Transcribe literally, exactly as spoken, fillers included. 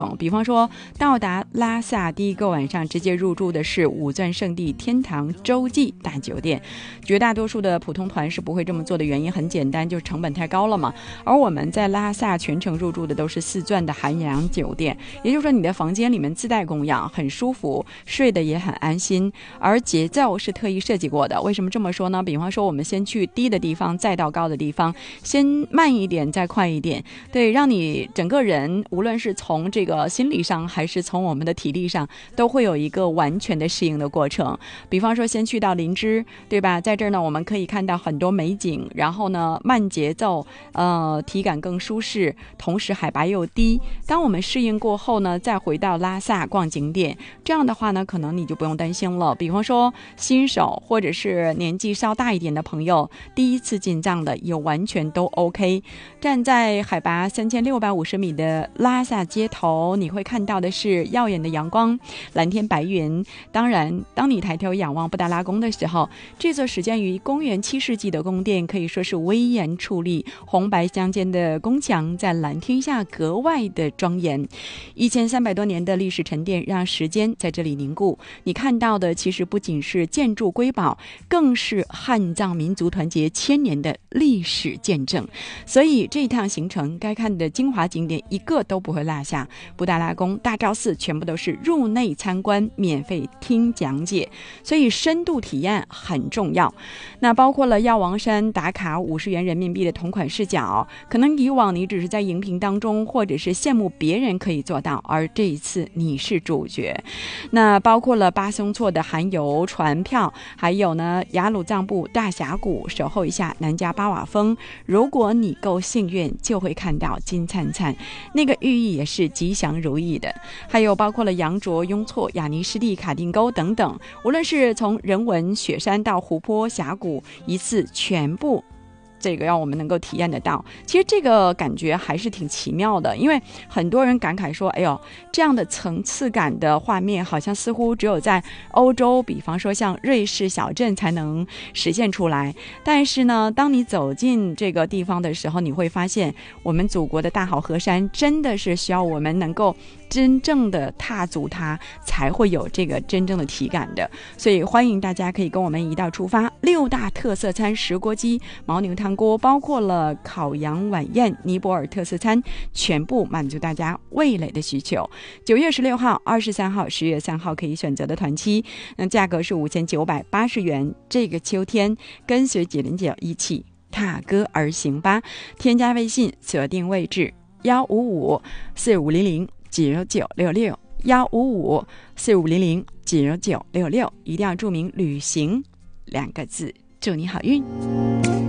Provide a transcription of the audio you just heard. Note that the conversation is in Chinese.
比方说到达拉萨第一个晚上直接入住的是五钻圣地天堂洲际大酒店，绝大多数的普通团是不会这么做的，原因很简单，就是成本太高了嘛。而我们在拉萨全程入住的都是四钻的涵养酒店，也就是说你的房间里面自带供氧，很舒服，睡得也很安心，而节奏是特意设计过的。为什么这么说呢？比方说我们先去低的地方，再到高的地方，先慢一点再快一点，对，让你整个人无论是从这个心理上还是从我们的体力上都会有一个完全的适应的过程。比方说先去到林芝，对吧？在这儿呢我们可以看到很多美景，然后呢慢节奏，呃，体感更舒适，同时海拔又低。当我们适应过后呢，再回到拉萨逛景点，这样的话呢可能你就不用担心了。比方说新手或者是年纪稍大一点的朋友，第一次进藏的也完全都 OK。 站在海拔三千六百五十米的拉萨街头，你会看到的是耀眼的阳光，蓝天白云。当然当你抬头仰望布达拉宫的时候，这座始建于公元七世纪的宫殿可以说是威严矗立，红白相间的宫墙在蓝天下格外的庄严。一千三百多年的历史沉淀让时间在这里凝固，你看到的其实不仅是建筑瑰宝，更是汉藏民族团结千年的历史见证。所以这一趟行程该看的精华景点一个都不会落下，布达拉宫、大昭寺全部都是入内参观，免费听讲解，所以深度体验很重要。那包括了药王山打卡五十元人民币的同款视角，可能以往你只是在荧屏当中或者是羡慕别人可以做到，而这一次你是主角。那包括了巴松措的含油船票，还有呢雅鲁藏布大峡谷，守候一下南迦巴瓦峰，如果你够幸运就会看到金灿灿，那个寓意也是吉祥如意的。还有包括了羊卓、雍措、雅尼湿地、卡丁沟等等，无论是从人文、雪山到湖泊、峡谷，一次全部这个让我们能够体验得到。其实这个感觉还是挺奇妙的，因为很多人感慨说，哎呦，这样的层次感的画面好像似乎只有在欧洲，比方说像瑞士小镇才能实现出来。但是呢，当你走进这个地方的时候，你会发现我们祖国的大好河山真的是需要我们能够真正的踏足它，才会有这个真正的体感的。所以欢迎大家可以跟我们一道出发，六大特色餐石锅鸡、牦牛汤锅，包括了烤羊晚宴、尼泊尔特色餐，全部满足大家味蕾的需求。九月十六号、二十三号、十月三号可以选择的团期，那价格是五千九百八十元。这个秋天跟随姐玲姐一起踏歌而行吧。添加微信锁定位置幺五五四五零零九九六六幺五五四五零零九九六六，一定要注明旅行两个字，祝你好运。